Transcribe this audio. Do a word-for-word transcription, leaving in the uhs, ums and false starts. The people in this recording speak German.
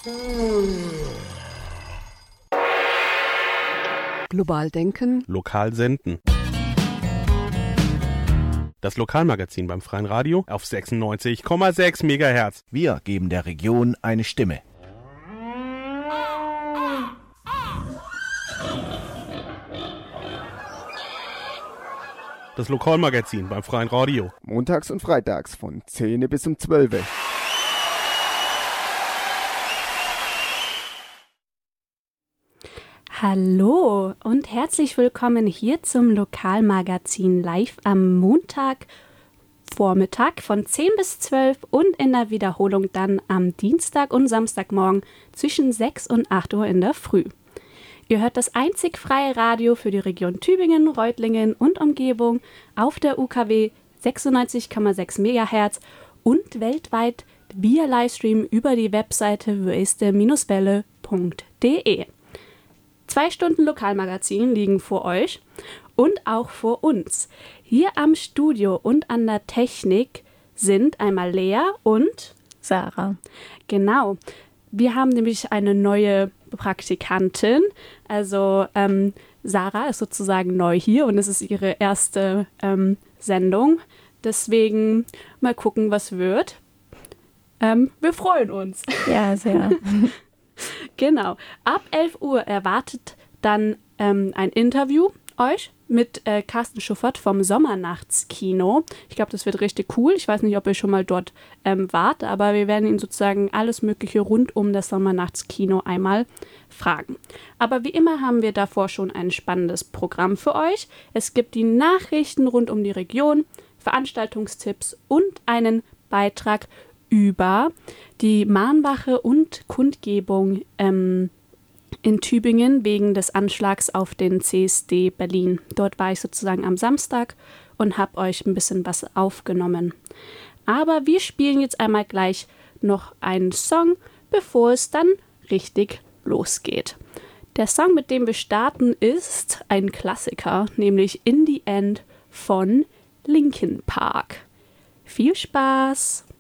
Global denken. Lokal senden. Das Lokalmagazin beim Freien Radio auf sechsundneunzig Komma sechs Megahertz. Wir geben der Region eine Stimme. Das Lokalmagazin beim Freien Radio. Montags und freitags von zehn bis um zwölf. Hallo und herzlich willkommen hier zum Lokalmagazin live am Montagvormittag von zehn bis zwölf und in der Wiederholung dann am Dienstag und Samstagmorgen zwischen sechs und acht Uhr in der Früh. Ihr hört das einzig freie Radio für die Region Tübingen, Reutlingen und Umgebung auf der U K W sechsundneunzig Komma sechs Megahertz und weltweit via Livestream über die Webseite wöeste Welle punkt de. Zwei Stunden Lokalmagazin liegen vor euch und auch vor uns. Hier am Studio und an der Technik sind einmal Lea und Sarah. Genau. Wir haben nämlich eine neue Praktikantin. Also ähm, Sarah ist sozusagen neu hier und es ist ihre erste ähm, Sendung. Deswegen mal gucken, was wird. Ähm, wir freuen uns. Ja, sehr. Genau. Ab elf Uhr erwartet dann ähm, ein Interview euch mit äh, Carsten Schuffert vom Sommernachtskino. Ich glaube, das wird richtig cool. Ich weiß nicht, ob ihr schon mal dort ähm, wart, aber wir werden ihn sozusagen alles Mögliche rund um das Sommernachtskino einmal fragen. Aber wie immer haben wir davor schon ein spannendes Programm für euch. Es gibt die Nachrichten rund um die Region, Veranstaltungstipps und einen Beitrag über die Mahnwache und Kundgebung ähm, in Tübingen wegen des Anschlags auf den C S D Berlin. Dort war ich sozusagen am Samstag und habe euch ein bisschen was aufgenommen. Aber wir spielen jetzt einmal gleich noch einen Song, bevor es dann richtig losgeht. Der Song, mit dem wir starten, ist ein Klassiker, nämlich In the End von Linkin Park. Viel Spaß!